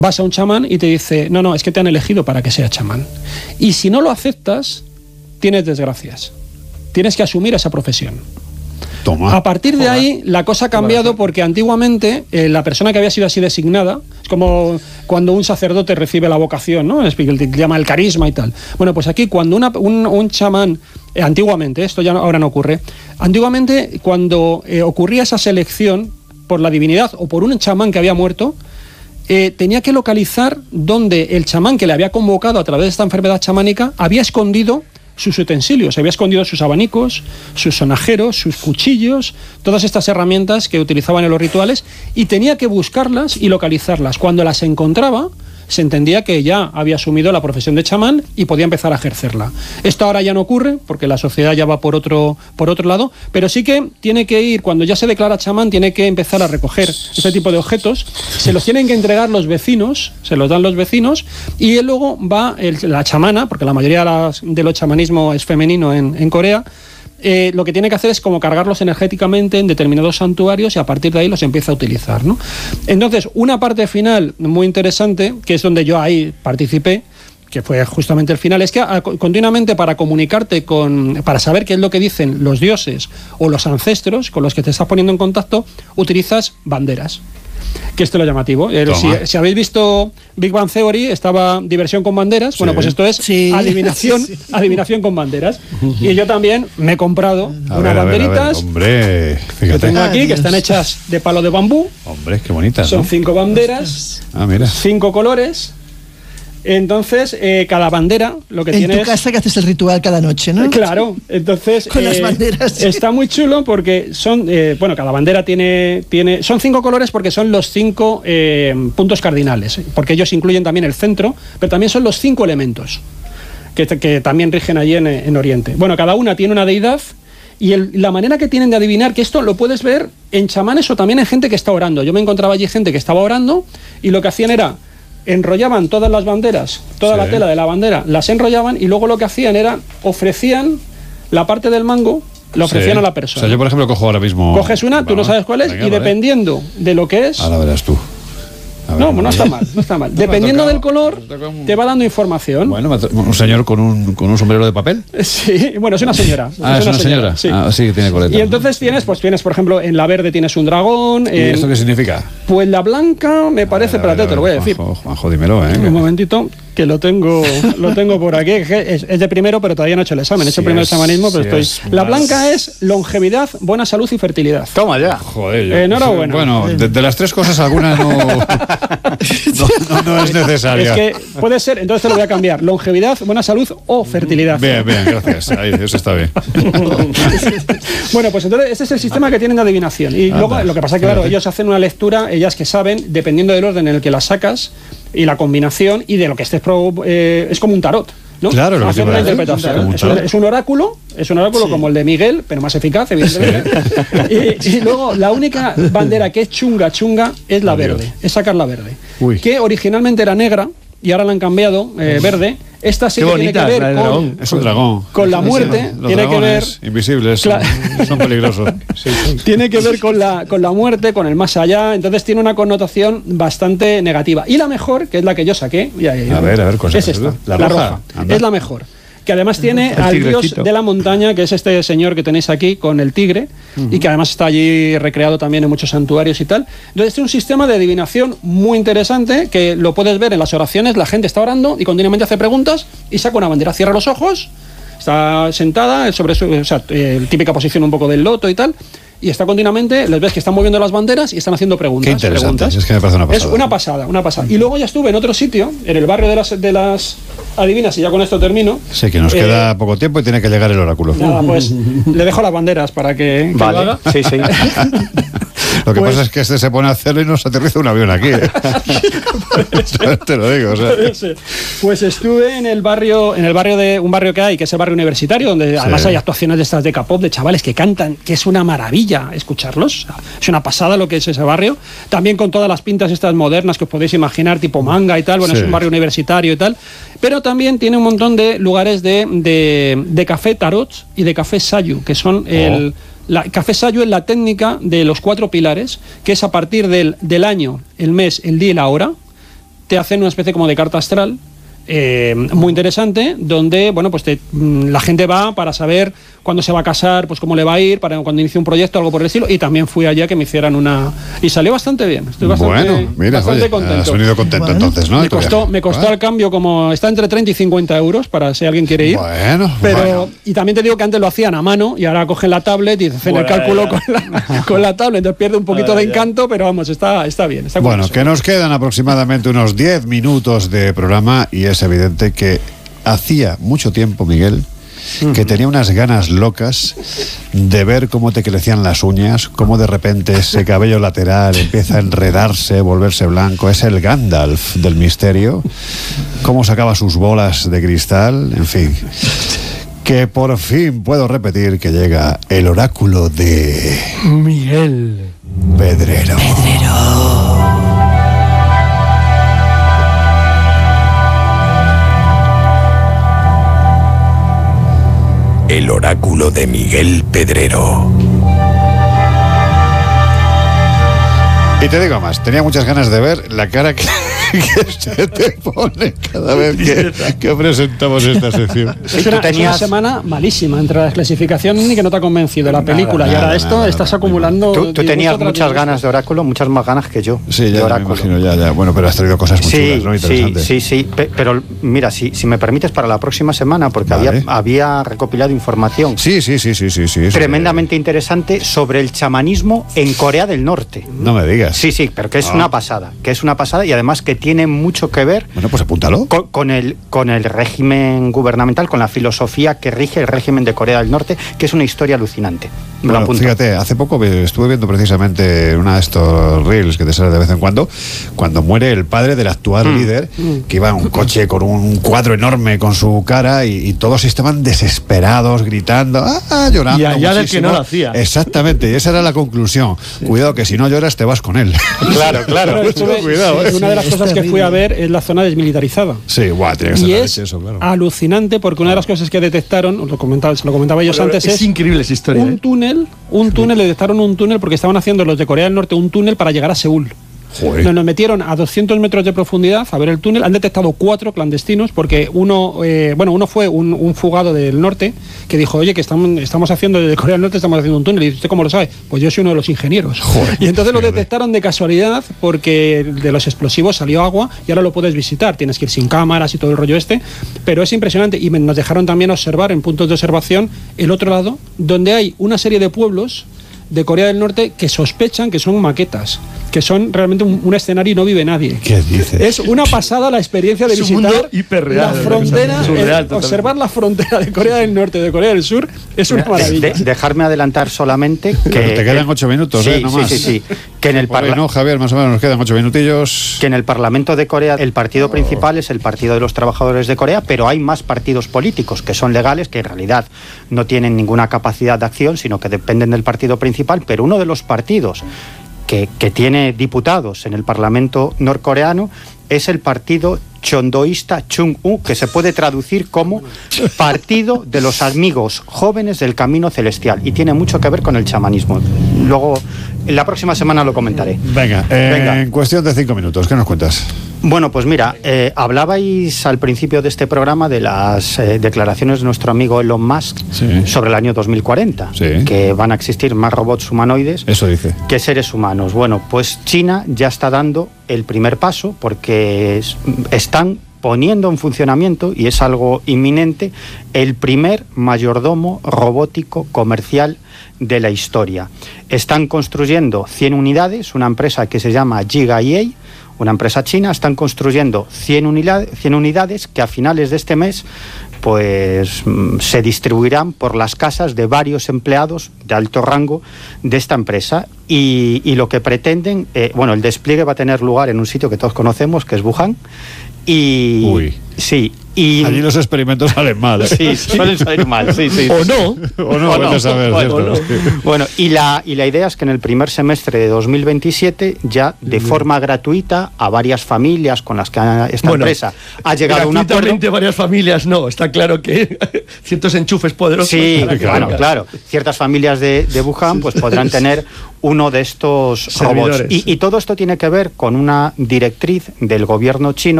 vas a un chamán y te dice, no, es que te han elegido para que seas chamán. Y si no lo aceptas, tienes desgracias. Tienes que asumir esa profesión. Toma. A partir de ahí, la cosa ha cambiado porque antiguamente la persona que había sido así designada, es como cuando un sacerdote recibe la vocación, ¿no? Es que llama el carisma y tal. Bueno, pues aquí cuando un chamán, antiguamente, esto ya ahora no ocurre, antiguamente cuando ocurría esa selección por la divinidad o por un chamán que había muerto, tenía que localizar dónde el chamán que le había convocado a través de esta enfermedad chamánica había escondido sus utensilios, había escondido sus abanicos, sus sonajeros, sus cuchillos, todas estas herramientas que utilizaban en los rituales, y tenía que buscarlas y localizarlas. Cuando las encontraba, se entendía que ya había asumido la profesión de chamán y podía empezar a ejercerla. Esto ahora ya no ocurre, porque la sociedad ya va por otro lado, pero sí que tiene que ir, cuando ya se declara chamán, tiene que empezar a recoger este tipo de objetos, se los tienen que entregar los vecinos, se los dan los vecinos, y él luego va, la chamana, porque la mayoría de los chamanismo es femenino en Corea, lo que tiene que hacer es como cargarlos energéticamente en determinados santuarios y a partir de ahí los empieza a utilizar, ¿no? Entonces, una parte final muy interesante, que es donde yo ahí participé, que fue justamente el final, es que continuamente para comunicarte para saber qué es lo que dicen los dioses o los ancestros con los que te estás poniendo en contacto, utilizas banderas. Que esto es lo llamativo. Si habéis visto Big Bang Theory, estaba diversión con banderas. Bueno, pues esto es adivinación con banderas. Y yo también me he comprado unas banderitas. Hombre, fíjate. Que tengo aquí, que están hechas de palo de bambú. Hombre, qué bonitas. Son 5 banderas, mira. 5 colores. Entonces, cada bandera lo que tiene es... En tu casa que haces el ritual cada noche, ¿no? Claro, entonces... Con las banderas. Sí. Está muy chulo porque son... cada bandera tiene... Son 5 colores porque son los 5 puntos cardinales, porque ellos incluyen también el centro, pero también son los 5 elementos que también rigen allí en Oriente. Bueno, cada una tiene una deidad y la manera que tienen de adivinar, que esto lo puedes ver en chamanes o también en gente que está orando. Yo me encontraba allí gente que estaba orando y lo que hacían era... enrollaban todas las banderas, toda la tela de la bandera, las enrollaban y luego lo que hacían era, ofrecían la parte del mango, la ofrecían a la persona. O sea, yo por ejemplo cojo ahora mismo... Coges una, tú no sabes cuál es, y dependiendo de lo que es... Ahora verás tú. No está mal. Dependiendo del color, te va dando información. Bueno, un señor con un sombrero de papel. Sí, bueno, es una señora. ¿Es una señora? Sí. Sí, que tiene coleta. Y entonces tienes, por ejemplo, en la verde tienes un dragón. ¿Y esto qué significa? Pues la blanca me parece, espérate, te lo voy a decir. Juanjo, dímelo, Un momentito, que lo tengo por aquí. Es de primero, pero todavía no he hecho el examen. He hecho primero el chamanismo, pero La blanca es longevidad, buena salud y fertilidad. Toma ya. Joder. Enhorabuena. Bueno, de las 3 cosas, alguna no es necesaria. Es que puede ser, entonces te lo voy a cambiar. Longevidad, buena salud o fertilidad. Bien, gracias. Ahí, eso está bien. Bueno, pues entonces ese es el sistema que tienen de adivinación. Y luego lo que pasa es que, claro, ellos hacen una lectura, ellas que saben, dependiendo del orden en el que la sacas y la combinación y de lo que estés... es como un tarot, ¿no? Claro, lo hacen una interpretación. Es un oráculo como el de Miguel, pero más eficaz, evidentemente. Y luego la única bandera que es chunga es la verde, es sacar la verde. Que originalmente era negra y ahora la han cambiado verde. Esta sí que tiene que ver es un dragón. Con la muerte, tiene que ver... invisibles, son peligrosos. Tiene que ver con la muerte, con el más allá, entonces tiene una connotación bastante negativa. Y la mejor, que es la que yo saqué, a ver, es esta, la roja. Es la mejor. Que además tiene al dios de la montaña, que es este señor que tenéis aquí con el tigre, y que además está allí recreado también en muchos santuarios y tal. Entonces es un sistema de adivinación muy interesante, que lo puedes ver en las oraciones, la gente está orando y continuamente hace preguntas y saca una bandera, cierra los ojos, está sentada sobre típica posición un poco del loto y tal, y está continuamente, les ves que están moviendo las banderas y están haciendo preguntas. Qué interesante, es que me parece una pasada. Es una pasada. Y luego ya estuve en otro sitio, en el barrio de las adivinas, y ya con esto termino. Sí, que nos queda poco tiempo y tiene que llegar el oráculo. Nada, pues le dejo las banderas para que vale. lo haga. Sí. Lo que pasa es que se pone a hacerlo y nos aterriza un avión aquí. Te lo digo. Pues estuve en el barrio de un barrio que hay, que es el barrio universitario, donde además hay actuaciones de estas de K-pop, de chavales que cantan, que es una maravilla escucharlos. Es una pasada lo que es ese barrio. También con todas las pintas estas modernas que os podéis imaginar, tipo manga y tal. Bueno, es un barrio universitario y tal. Pero también tiene un montón de lugares de café tarot y de café sayu, que son café sayu es la técnica de los 4 pilares, que es a partir del año, el mes, el día y la hora. te hacen una especie como de carta astral, muy interesante, donde bueno, pues la gente va para saber cuándo se va a casar, pues cómo le va a ir, para cuando inicie un proyecto, algo por el estilo, y también fui allá que me hicieran una... Y salió bastante bien, estoy bastante contento. Has venido contento entonces, ¿no? Me costó al cambio como... Está entre 30 y 50 euros para si alguien quiere ir. Y también te digo que antes lo hacían a mano y ahora cogen la tablet y hacen el cálculo con la tablet, entonces pierde un poquito de encanto, pero vamos, está bien. Está bueno, que nos quedan aproximadamente unos 10 minutos de programa y es evidente que hacía mucho tiempo, Miguel, que tenía unas ganas locas de ver cómo te crecían las uñas, cómo de repente ese cabello lateral empieza a enredarse, volverse blanco. Es el Gandalf del misterio, cómo sacaba sus bolas de cristal, en fin. Que por fin puedo repetir que llega el oráculo de... Miguel Pedrero. El oráculo de Miguel Pedrero. Y te digo más, tenía muchas ganas de ver la cara que se te pone cada vez que presentamos esta sección. Es una semana malísima entre la clasificación y que no te ha convencido la película. Y ahora estás acumulando... Tú tenías muchas ganas de oráculo, muchas más ganas que yo. Sí, ya me imagino, ya. Bueno, pero has traído cosas muy chulas, ¿no? Interesantes. Sí. Pero mira, si me permites, para la próxima semana, porque había recopilado información. Sí. Tremendamente interesante sobre el chamanismo en Corea del Norte. No me digas. Sí, pero que es una pasada. Y además que tiene mucho que ver... Bueno, pues apúntalo. Con el régimen gubernamental, con la filosofía que rige el régimen de Corea del Norte, que es una historia alucinante. Bueno, fíjate, hace poco estuve viendo precisamente una de estos reels que te sale de vez en cuando muere el padre del actual líder, que iba en un coche con un cuadro enorme con su cara y todos estaban desesperados, gritando, llorando. Y allá del que no lo hacía. Exactamente, y esa era la conclusión. Cuidado, que si no lloras te vas con él. Claro. Cuidado, una de las cosas que fui a ver es la zona desmilitarizada. Sí, tiene que ser y es eso, claro. Alucinante, porque una de las cosas que detectaron, se lo comentaba ellos antes, es increíble esa historia. Un túnel, detectaron un túnel porque estaban haciendo los de Corea del Norte un túnel para llegar a Seúl. Nos metieron a 200 metros de profundidad a ver el túnel. Han detectado 4 clandestinos porque uno fue un fugado del norte que dijo, oye, que estamos haciendo desde Corea del Norte, estamos haciendo un túnel. Y ¿usted cómo lo sabe? Pues yo soy uno de los ingenieros. Y entonces lo detectaron de casualidad porque de los explosivos salió agua y ahora lo puedes visitar. Tienes que ir sin cámaras y todo el rollo pero es impresionante. Y nos dejaron también observar en puntos de observación el otro lado, donde hay una serie de pueblos de Corea del Norte que sospechan que son maquetas, que son realmente un escenario y no vive nadie. ¿Qué dices? Es una pasada la experiencia de visitar la frontera, observar la frontera de Corea del Norte y de Corea del Sur es una maravilla. Dejarme adelantar solamente que... Pero te quedan 8 minutos, sí, no más. Sí. Que en el no, Javier, más o menos nos quedan 8 minutillos. Que en el Parlamento de Corea el partido principal es el Partido de los Trabajadores de Corea, pero hay más partidos políticos que son legales, que en realidad no tienen ninguna capacidad de acción, sino que dependen del partido principal, pero uno de los partidos que tiene diputados en el Parlamento norcoreano es el partido chondoísta Chung-U, que se puede traducir como Partido de los Amigos Jóvenes del Camino Celestial, y tiene mucho que ver con el chamanismo. Luego, la próxima semana lo comentaré. Venga. En cuestión de 5 minutos, ¿qué nos cuentas? Bueno, pues mira, hablabais al principio de este programa de las declaraciones de nuestro amigo Elon Musk sobre el año 2040, que van a existir más robots humanoides que seres humanos. Bueno, pues China ya está dando el primer paso porque están poniendo en funcionamiento, y es algo inminente, el primer mayordomo robótico comercial de la historia. Están construyendo 100 unidades, una empresa que se llama Giga EA, una empresa china. Están construyendo 100 unidades que a finales de este mes pues se distribuirán por las casas de varios empleados de alto rango de esta empresa, y lo que pretenden, el despliegue va a tener lugar en un sitio que todos conocemos, que es Wuhan, y Y allí los experimentos salen mal. Sí, suelen salir mal. Sí. O no, saber, Bueno, y la idea es que en el primer semestre de 2027 ya de forma gratuita a varias familias con las que esta empresa ha llegado a un acuerdo. Gratuitamente varias familias no, está claro que ciertos enchufes poderosos. Sí, claro. Ciertas familias de Wuhan pues podrán tener uno de estos robots. Y todo esto tiene que ver con una directriz del gobierno chino